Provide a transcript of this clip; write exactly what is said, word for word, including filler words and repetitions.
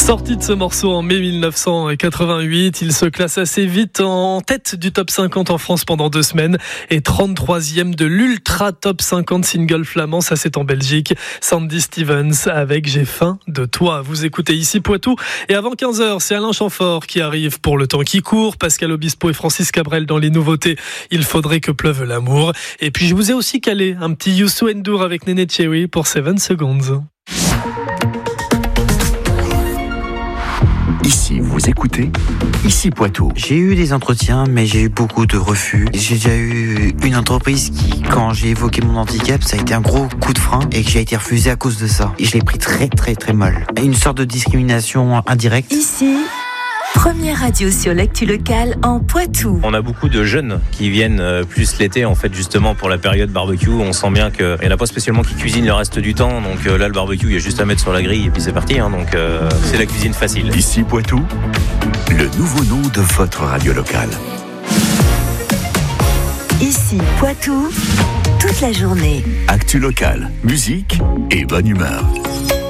Sorti de ce morceau en mai mille neuf cent quatre-vingt-huit, il se classe assez vite en tête du top cinquante en France pendant deux semaines et trente-troisième de l'Ultra Top cinquante single flamand, ça c'est en Belgique. Sandy Stevens avec J'ai faim de toi. Vous écoutez ici Poitou et avant quinze heures, c'est Alain Chamfort qui arrive pour Le temps qui court, Pascal Obispo et Francis Cabrel dans les nouveautés Il faudrait que pleuve l'amour. Et puis je vous ai aussi calé un petit Youssou N'Dour avec Néné Cherry pour seven seconds. Ici, vous écoutez Ici Poitou. J'ai eu des entretiens, mais j'ai eu beaucoup de refus. J'ai déjà eu une entreprise qui, quand j'ai évoqué mon handicap, ça a été un gros coup de frein et que j'ai été refusé à cause de ça. Et je l'ai pris très très très mal. Une sorte de discrimination indirecte. Ici, première radio sur l'actu locale en Poitou. On a beaucoup de jeunes qui viennent plus l'été, en fait, justement pour la période barbecue. On sent bien qu'il n'y en a pas spécialement qui cuisinent le reste du temps. Donc là, le barbecue, il y a juste à mettre sur la grille et puis c'est parti. Hein, donc euh, c'est la cuisine facile. Ici Poitou, le nouveau nom de votre radio locale. Ici Poitou, toute la journée. Actu locale, musique et bonne humeur.